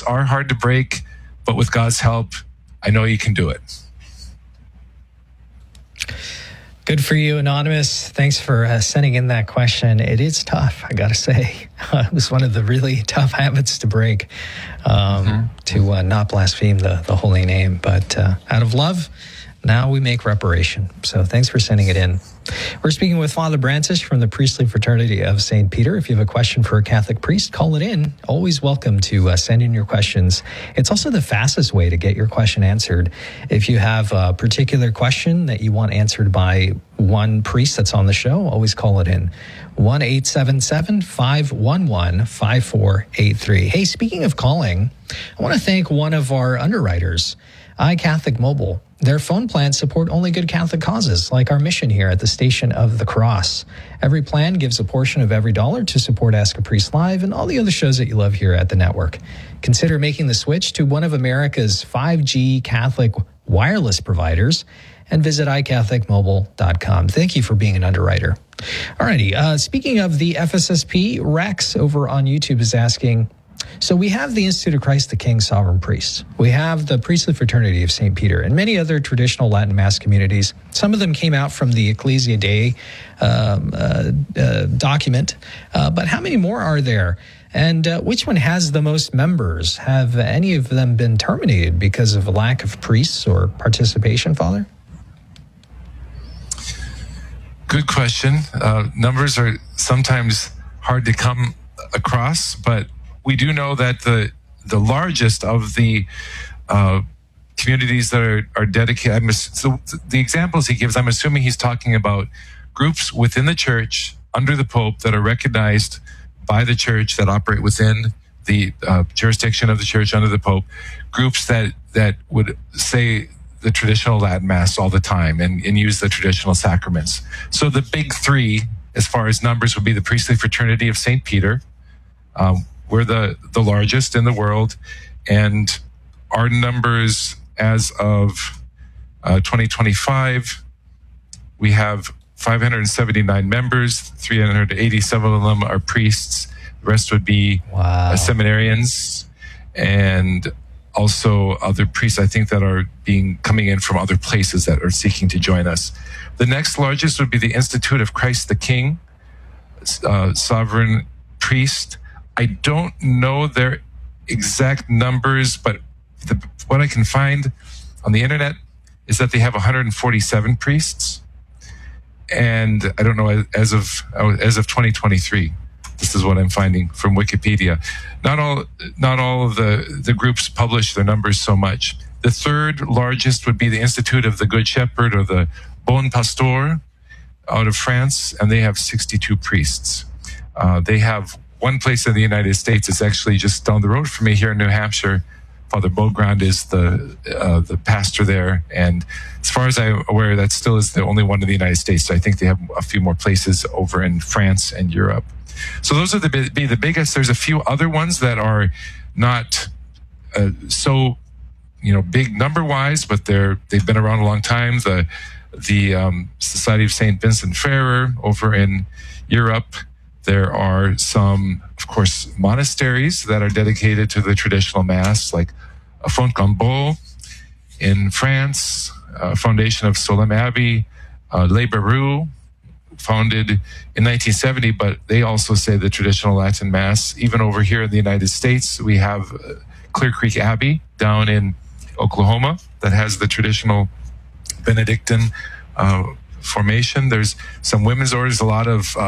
are hard to break, but with God's help, I know you can do it. Good for you, Anonymous. Thanks for sending in that question. It is tough, I got to say. It was one of the really tough habits to break, to not blaspheme the holy name. But out of love, now we make reparation. So thanks for sending it in. We're speaking with Father Brantish from the Priestly Fraternity of St. Peter. If you have a question for a Catholic priest, call it in. Always welcome to send in your questions. It's also the fastest way to get your question answered. If you have a particular question that you want answered by one priest that's on the show, always call it in. 1-877-511-5483. Hey, speaking of calling, I want to thank one of our underwriters, iCatholic Mobile. Their phone plans support only good Catholic causes, like our mission here at the Station of the Cross. Every plan gives a portion of every dollar to support Ask a Priest Live and all the other shows that you love here at the network. Consider making the switch to one of America's 5G Catholic wireless providers and visit iCatholicMobile.com. Thank you for being an underwriter. Alrighty, speaking of the FSSP, Rex over on YouTube is asking, so we have the Institute of Christ the King Sovereign Priest. We have the Priestly Fraternity of St. Peter and many other traditional Latin Mass communities. Some of them came out from the Ecclesia Dei document. But how many more are there? And which one has the most members? Have any of them been terminated because of a lack of priests or participation, Father? Good question. Numbers are sometimes hard to come across, but we do know that the largest of the communities that are dedicated, so the examples he gives, I'm assuming he's talking about groups within the church under the Pope that are recognized by the church, that operate within the jurisdiction of the church under the Pope, groups that would say the traditional Latin Mass all the time and use the traditional sacraments. So the big three, as far as numbers, would be the Priestly Fraternity of St. Peter. We're the largest in the world, and our numbers as of 2025, we have 579 members, 387 of them are priests. The rest would be seminarians and also other priests, I think, that are coming in from other places that are seeking to join us. The next largest would be the Institute of Christ the King, Sovereign Priest. I don't know their exact numbers, but what I can find on the internet is that they have 147 priests. And I don't know, as of 2023, this is what I'm finding from Wikipedia. Not all of the groups publish their numbers so much. The third largest would be the Institute of the Good Shepherd, or the Bon Pasteur, out of France, and they have 62 priests. They have one place in the United States. It's actually just down the road from me here in New Hampshire. Father Beaugrand is the pastor there, and as far as I'm aware, that still is the only one in the United States. So I think they have a few more places over in France and Europe. So those are the biggest. There's a few other ones that are not so big number wise, but they've been around a long time. The Society of Saint Vincent Ferrer over in Europe. There are some, of course, monasteries that are dedicated to the traditional Mass, like Fontcombeau in France, foundation of Solesmes Abbey, Les Barreaux, founded in 1970, but they also say the traditional Latin Mass. Even over here in the United States, we have Clear Creek Abbey down in Oklahoma that has the traditional Benedictine formation. There's some women's orders, a lot of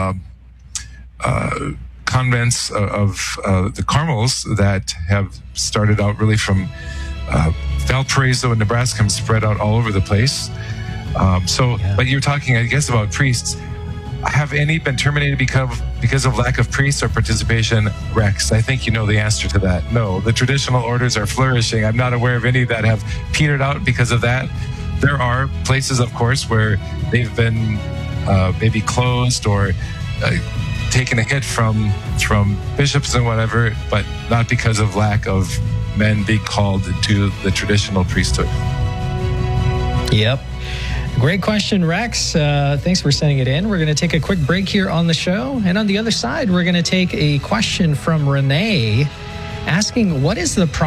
convents of the Carmels that have started out really from Valparaiso in Nebraska and spread out all over the place. But you're talking, I guess, about priests. Have any been terminated because of lack of priests or participation? Rex, I think you know the answer to that. No, the traditional orders are flourishing. I'm not aware of any that have petered out because of that. There are places, of course, where they've been maybe closed or taken a hit from bishops and whatever, but not because of lack of men being called to the traditional priesthood. Yep. Great question, Rex. Thanks for sending it in. We're going to take a quick break here on the show. And on the other side, we're going to take a question from Renee asking, what is the